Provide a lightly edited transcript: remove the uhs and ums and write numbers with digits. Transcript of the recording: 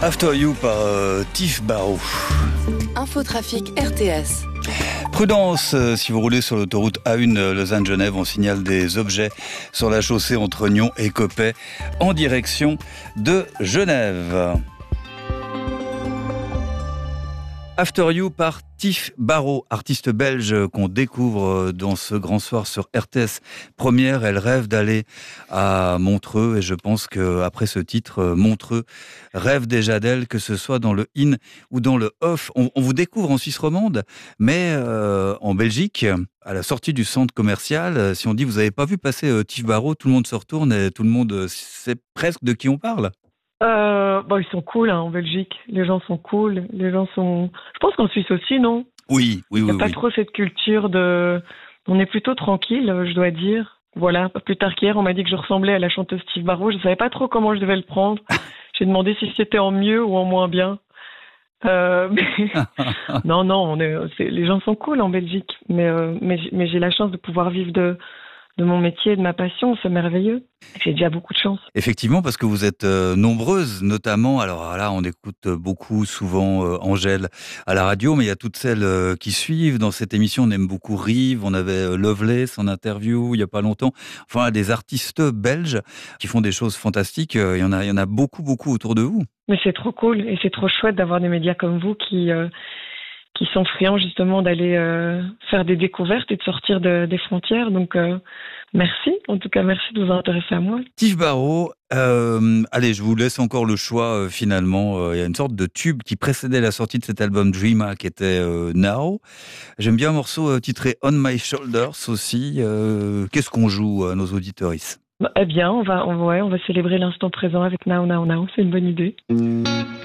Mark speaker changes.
Speaker 1: After You par Tiff Barrow.
Speaker 2: Infotrafic RTS.
Speaker 1: Prudence, si vous roulez sur l'autoroute A1 Lausanne-Genève, on signale des objets sur la chaussée entre Nyon et Coppet en direction de Genève. After You par Tiff Barrow, artiste belge qu'on découvre dans ce grand soir sur RTS Première. Elle rêve d'aller à Montreux et je pense qu'après ce titre, Montreux rêve déjà d'elle, que ce soit dans le in ou dans le off. On vous découvre en Suisse romande, mais en Belgique, à la sortie du centre commercial, si on dit vous n'avez pas vu passer Tiff Barrow, tout le monde se retourne et tout le monde sait presque de qui on parle.
Speaker 3: Ils sont cool en Belgique. Les gens sont cool. Les gens sont. Je pense qu'en Suisse aussi, non ?
Speaker 1: Oui.
Speaker 3: Il n'y a pas trop cette culture de. On est plutôt tranquille, je dois dire. Voilà. Pas plus tard qu'hier, on m'a dit que je ressemblais à la chanteuse Tiff Barrow. Je savais pas trop comment je devais le prendre. J'ai demandé si c'était en mieux ou en moins bien. Non. Les gens sont cool en Belgique. Mais j'ai la chance de pouvoir vivre de mon métier et de ma passion, c'est merveilleux. J'ai déjà beaucoup de chance.
Speaker 1: Effectivement, parce que vous êtes nombreuses, notamment, alors là, on écoute beaucoup, souvent Angèle à la radio, mais il y a toutes celles qui suivent. Dans cette émission, on aime beaucoup Rive, on avait Loveless en interview il n'y a pas longtemps. Enfin, des artistes belges qui font des choses fantastiques. Il y en a beaucoup autour de vous.
Speaker 3: Mais c'est trop cool et c'est trop chouette d'avoir des médias comme vous qui sont friands justement d'aller faire des découvertes et de sortir des frontières. Donc merci, en tout cas merci de vous intéresser à moi.
Speaker 1: Tiff Barrow, allez, je vous laisse encore le choix finalement. Il y a une sorte de tube qui précédait la sortie de cet album Dreama qui était Now. J'aime bien un morceau titré On My Shoulders aussi. Qu'est-ce qu'on joue à nos auditeuristes ?
Speaker 3: Eh bien, on va célébrer l'instant présent avec Now. C'est une bonne idée.